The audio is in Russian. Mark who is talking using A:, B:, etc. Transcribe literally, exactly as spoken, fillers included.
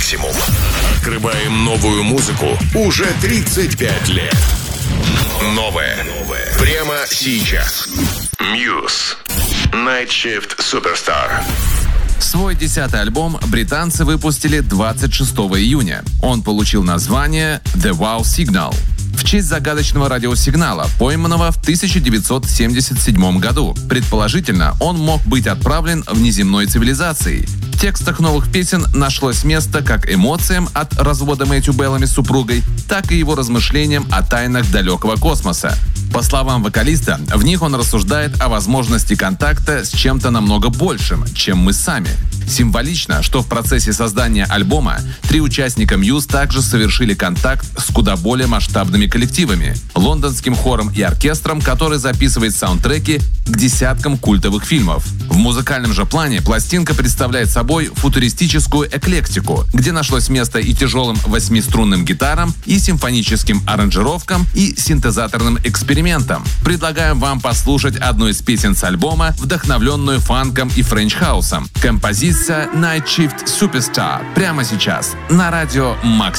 A: максимум. Открываем новую музыку уже тридцать пять лет. Новое. Новое. Прямо сейчас. Muse. Night Shift Superstar.
B: Свой десятый альбом британцы выпустили двадцать шестого июня. Он получил название «The Wow Signal» в честь загадочного радиосигнала, пойманного в тысяча девятьсот семьдесят седьмом году. Предположительно, он мог быть отправлен внеземной цивилизацией. В текстах новых песен нашлось место как эмоциям от развода Мэтью Беллами с супругой, так и его размышлениям о тайнах далекого космоса. По словам вокалиста, в них он рассуждает о возможности контакта с чем-то намного большим, чем мы сами. Символично, что в процессе создания альбома три участника Muse также совершили контакт с куда более масштабными коллективами — лондонским хором и оркестром, который записывает саундтреки к десяткам культовых фильмов. В музыкальном же плане пластинка представляет собой футуристическую эклектику, где нашлось место и тяжелым восьмиструнным гитарам, и симфоническим аранжировкам, и синтезаторным экспериментам. Предлагаем вам послушать одну из песен с альбома, вдохновленную фанком и френч-хаусом. Композиция Night Shift Superstar прямо сейчас на радио Максимум.